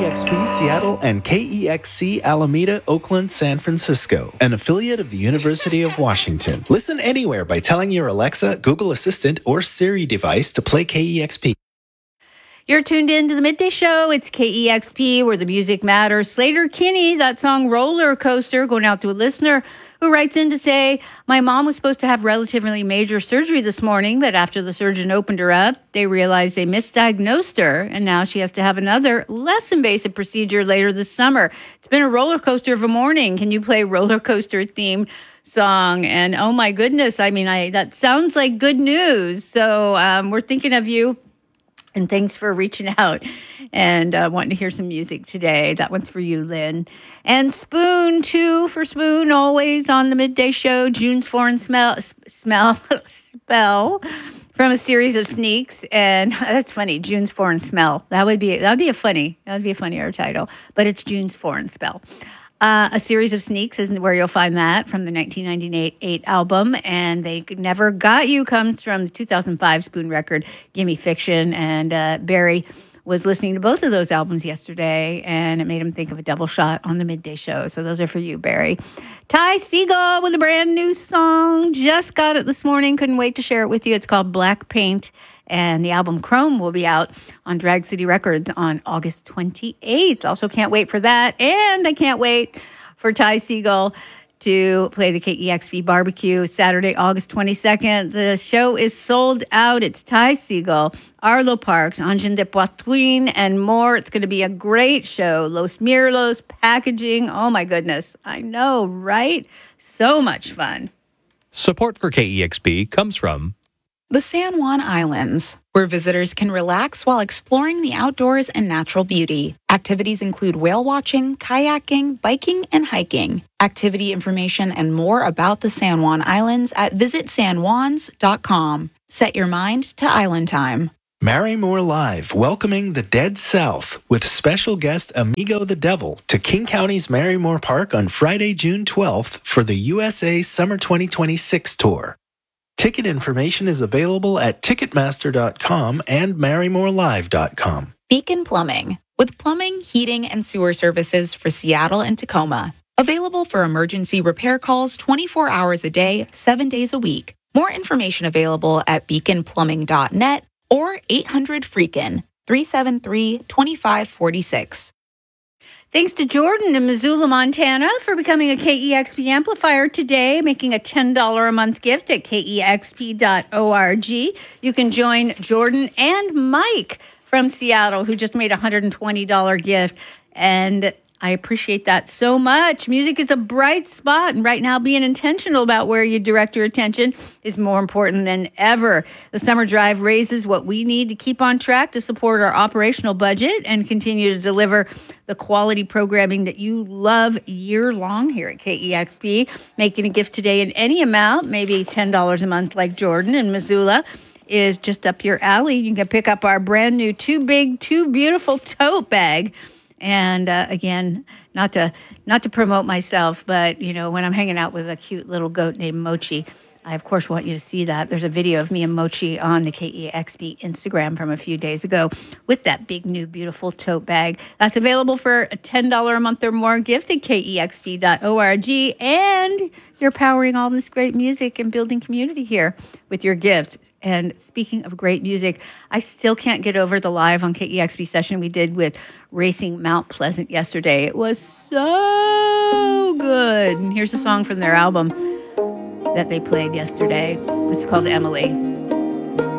KEXP Seattle and KEXC Alameda, Oakland, San Francisco, an affiliate of the University of Washington. Listen anywhere by telling your Alexa, Google Assistant, or Siri device to play KEXP. You're tuned in to the Midday Show. It's KEXP, where the music matters. Slater Kinney, that song Roller Coaster, going out to a listener who writes in to say, my mom was supposed to have relatively major surgery this morning, but after the surgeon opened her up, they realized they misdiagnosed her, and now she has to have another less invasive procedure later this summer. It's been a roller coaster of a morning. Can you play roller coaster themed song? And oh my goodness, I mean, that sounds like good news. So we're thinking of you. And thanks for reaching out and wanting to hear some music today. That one's for you, Lynn. And Spoon, too, for Spoon, always on the Midday Show. June's Foreign Spell from a series of sneaks. And that's funny, June's Foreign Smell. That would be a funnier title. But it's June's Foreign Spell. A series of sneaks is where you'll find that from the 1998 album. And They Never Got You comes from the 2005 Spoon record, Gimme Fiction. And Barry was listening to both of those albums yesterday, and it made him think of a double shot on the Midday Show. So those are for you, Barry. Ty Segall with a brand new song. Just got it this morning. Couldn't wait to share it with you. It's called Black Paint. And the album Chrome will be out on Drag City Records on August 28th. Also can't wait for that. And I can't wait for Ty Segall to play the KEXP Barbecue Saturday, August 22nd. The show is sold out. It's Ty Segall, Arlo Parks, Angin de Poitrine, and more. It's going to be a great show. Los Mirlos, packaging. Oh, my goodness. I know, right? So much fun. Support for KEXP comes from the San Juan Islands, where visitors can relax while exploring the outdoors and natural beauty. Activities include whale watching, kayaking, biking, and hiking. Activity information and more about the San Juan Islands at visitsanjuans.com. Set your mind to island time. Marymore Live, welcoming the Dead South with special guest Amigo the Devil to King County's Marymore Park on Friday, June 12th for the USA Summer 2026 tour. Ticket information is available at Ticketmaster.com and MarymoreLive.com. Beacon Plumbing, with plumbing, heating, and sewer services for Seattle and Tacoma. Available for emergency repair calls 24 hours a day, 7 days a week. More information available at beaconplumbing.net or 800-FREAKIN, 373-2546. Thanks to Jordan in Missoula, Montana, for becoming a KEXP amplifier today, making a $10 a month gift at KEXP.org. You can join Jordan and Mike from Seattle, who just made a $120 gift. And I appreciate that so much. Music is a bright spot, and right now being intentional about where you direct your attention is more important than ever. The Summer Drive raises what we need to keep on track to support our operational budget and continue to deliver the quality programming that you love year-long here at KEXP. Making a gift today in any amount, maybe $10 a month like Jordan in Missoula, is just up your alley. You can pick up our brand new Too Big, Too Beautiful tote bag. And again, not to promote myself, but, you know, when I'm hanging out with a cute little goat named Mochi, I, of course, want you to see that. There's a video of me and Mochi on the KEXP Instagram from a few days ago with that big, new, beautiful tote bag. That's available for a $10 a month or more gift at KEXP.org. And you're powering all this great music and building community here with your gifts. And speaking of great music, I still can't get over the live on KEXP session we did with Racing Mount Pleasant yesterday. It was so good. And here's a song from their album that they played yesterday. It's called Emily.